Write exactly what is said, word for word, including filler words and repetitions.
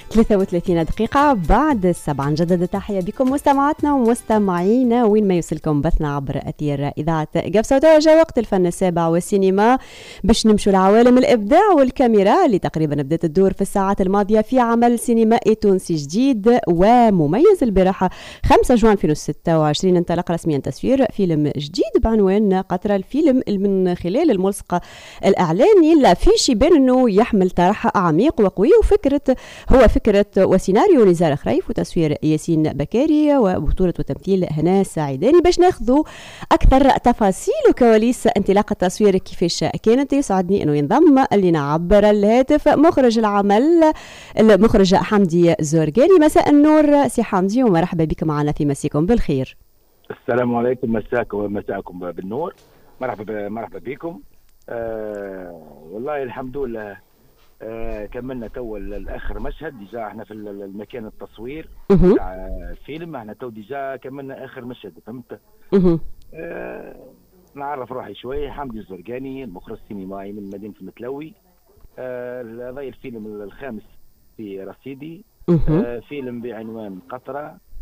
ثلاثة وثلاثين دقيقة بعد السبعة. نجدد التحية بكم مستمعاتنا ومستمعينا وين ما يوصلكم بثنا عبر أثير إذاعة قفصة. وتوجه وقت الفن السابع والسينما باش نمشوا لعوالم الإبداع والكاميرا اللي تقريبا بدأت تدور في الساعات الماضية في عمل سينمائي تونسي جديد ومميز. البارحة خمسة جوان ألفين وستة وعشرين انطلق رسميا تصوير فيلم جديد بعنوان قطرة. الفيلم من خلال الملصق الإعلاني الافيش يبان أنه يحمل طرح عميق وقوي، وفكرة هو فكرة وسيناريو نزار خريف وتصوير ياسين بكاري وبطولة وتمثيل هنا سعيداني. باش ناخذوا أكثر تفاصيل وكواليس انطلاق التصوير كيفاش كانت، يسعدني أنه ينضم لنا عبر الهاتف مخرج العمل المخرج حمدي زورقاني. مساء النور سي حمدي ومرحبا بك معنا في مسيكم بالخير. السلام عليكم، مساكم ومساكم بالنور. مرحبا مرحبا بكم. آه والله الحمد لله. آه كملنا تو الاخر مشهد ديجا، احنا في المكان التصوير تاع الفيلم، احنا تو ديجا كملنا اخر مشهد، فهمت؟ آه نعرف روحي شوي. حمدي الزرقاني، المخرج السينمائي من مدينه المتلوي. هذا آه الفيلم الخامس في رصيدي. آه فيلم بعنوان قطره.